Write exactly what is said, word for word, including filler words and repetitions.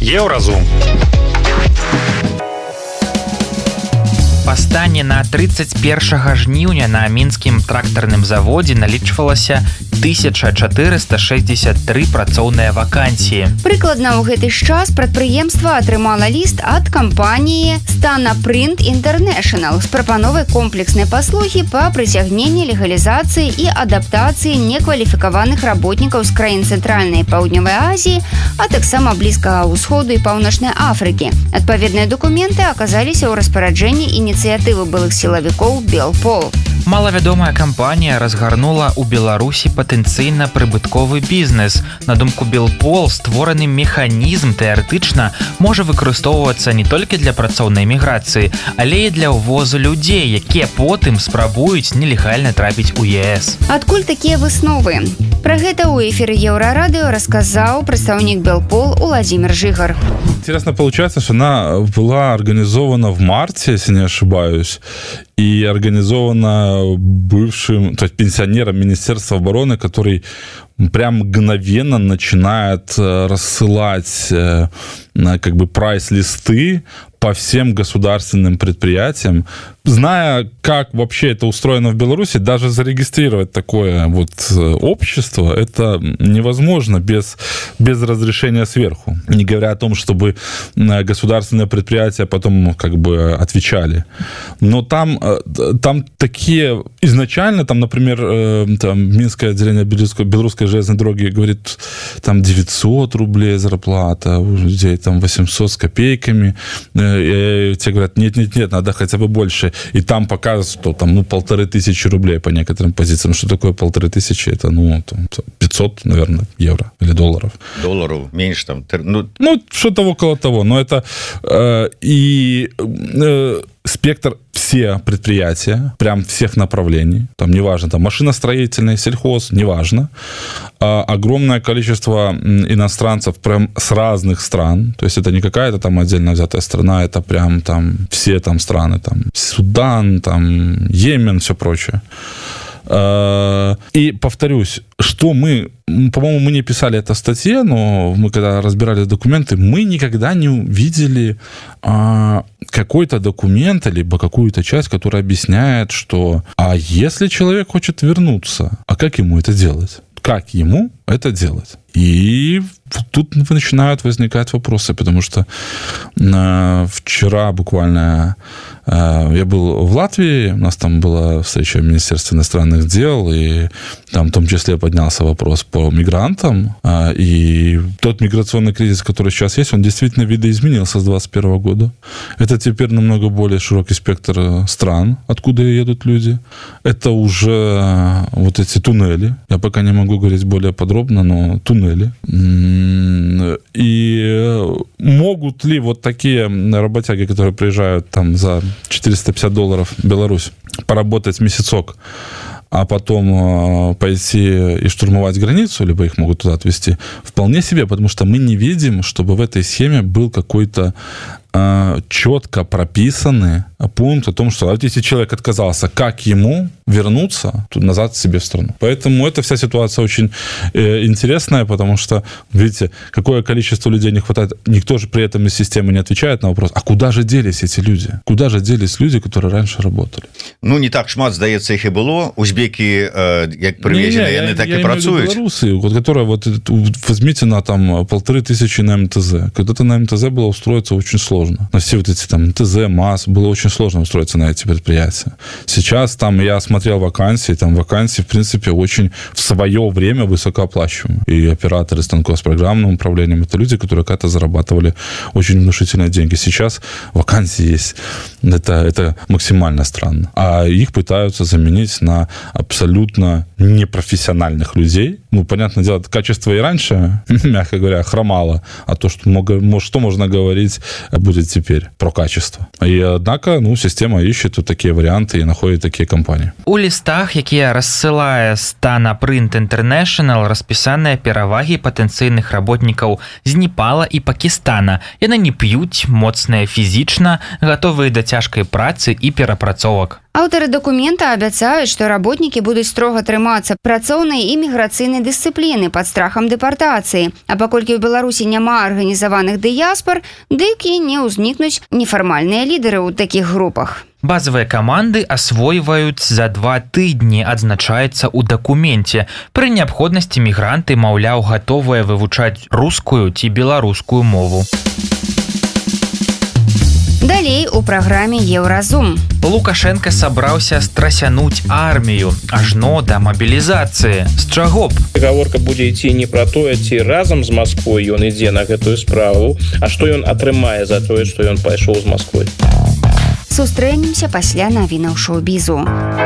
Еўразум. Па стане на тридцать первого жніўня на мінскім трактарным заводзе налічвалася тысяча четыреста шестьдесят три працоўныя вакансіі. Прыкладна ў гэты ж час прадпрыемства атрымала ліст ад кампаніі Stana Print International з прапановай комплекснай паслугі па прыцягненні, легалізацыі і адаптацыі некваліфікаваных работнікаў з краін Цэнтральнай і Паўднёвай Азіі, а таксама Блізкага ўсходу і Паўночнай Афрыкі. Адпаведныя дакументы аказаліся ў распараджэнні ініцыятывы былых сілавікоў Белпол. Малавядомая кампанія разгарнула ў Беларусі патэнцыйна прыбытковы бізнес. На думку Белпол, створаны механізм тэарэтычна можа выкарыстоўвацца не толькі для працоўнай міграцыі, але і для ўвозу людзей, якія потым спрабуюць нелегальна трапіць у ЕС. Адкуль такія высновы? Пра гэта ў эфіры Еўрарадыё расказаў прадстаўнік Белпол Уладзімир Жыгар. Интересно получается, что она была организована в марте, если не ошибаюсь, и организована бывшим, то есть пенсионером Министерства обороны, который прям мгновенно начинает рассылать как бы прайс-листы по всем государственным предприятиям. Зная, как вообще это устроено в Беларуси, даже зарегистрировать такое вот общество, это невозможно без, без разрешения сверху. Не говоря о том, чтобы государственные предприятия потом как бы отвечали. Но там, там такие... Изначально, там, например, там, Минское отделение Белорусской, Белорусской железной дороги говорит, там девятьсот рублей зарплата, у людей там восемьсот с копейками. И те говорят, нет-нет-нет, надо хотя бы больше. И там показывают, что там, ну, полторы тысячи рублей по некоторым позициям. Что такое полторы тысячи? Это, ну, там, пятьсот, наверное, евро или долларов. Долларов меньше там. Ну, ну что-то около того. Но это... Э, и... Э, спектр все предприятия, прям всех направлений, там неважно, там машиностроительный, сельхоз, неважно, а, огромное количество иностранцев прям с разных стран, то есть это не какая-то там отдельно взятая страна, это прям там все там страны, там Судан, там Йемен, все прочее. И повторюсь, что мы, по-моему, мы не писали это в статье, но мы когда разбирали документы, мы никогда не увидели а, какой-то документ, либо какую-то часть, которая объясняет, что а если человек хочет вернуться, а как ему это делать? Как ему это делать? И тут начинают возникать вопросы, потому что э, вчера буквально э, я был в Латвии, у нас там была встреча в Министерстве иностранных дел, и там в том числе поднялся вопрос по мигрантам, э, и тот миграционный кризис, который сейчас есть, он действительно видоизменился с двадцать первого года. Это теперь намного более широкий спектр стран, откуда едут люди. Это уже вот эти туннели, я пока не могу говорить более подробно, но туннели. И могут ли вот такие работяги, которые приезжают там за четыреста пятьдесят долларов в Беларусь, поработать месяцок, а потом пойти и штурмовать границу, либо их могут туда отвезти? Вполне себе, потому что мы не видим, чтобы в этой схеме был какой-то э, четко прописанный пункт о том, что вот если человек отказался, как ему вернуться назад себе в страну. Поэтому эта вся ситуация очень э, интересная, потому что, видите, какое количество людей не хватает. Никто же при этом из системы не отвечает на вопрос, а куда же делись эти люди? Куда же делись люди, которые раньше работали? Ну, не так шмат, здаецца, их и было. Узбеки, э, як привезены, не, не, они так я и працуют. Белорусы, вот, которые, вот, возьмите на там полторы тысячи на МТЗ. Когда-то на МТЗ было устроиться очень сложно. На все вот эти там МТЗ, МАЗ, было очень сложно устроиться на эти предприятия. Сейчас там я смотрел вакансии, там вакансии, в принципе, очень в свое время высокооплачиваемые. И операторы станков с программным управлением, это люди, которые когда-то зарабатывали очень внушительные деньги. Сейчас вакансии есть. Это, это максимально странно. А их пытаются заменить на абсолютно непрофессиональных людей. Ну, понятное дело, качество и раньше, мягко говоря, хромало. А то, что, много, что можно говорить, будет теперь про качество. И, однако, ну, система ищет вот такие варианты и находит такие компании. У лістах, якія рассылае Stana Print International, распісаныя перавагі патэнцыйных работнікаў з Непала і Пакістана. Яны не п'юць, моцныя фізічна, гатовыя да цяжкай працы і перапрацовак. Аўтары дакумента абяцаюць, што работнікі будуць строга трымацца працоўнай і міграцыйнай дысцыпліны пад страхам дэпартацыі. А паколькі ў Беларусі няма арганізаваных дыяспар, дык і не ўзнікнуць нефармальныя лідары ў такіх групах. Базовыя каманды асвойваюць за два тыдні, адзначаецца ў дакуменце. Пры неабходнасці мігранты, маўляў, гатовыя вывучаць рускую ці беларускую мову. Далей у праграме Еўразум. Лукашенко сабраўся страсянуць армію, ажно да мабілізацыі. З чаго б? Гаворка будзе ісці не пра тое, ці разам з Масквой ён ідзе на гэтую справу, а што ён атрымае за тое, што ён пайшоў з Масквой. Сустрэнемся пасля навінаў шоу-бізу.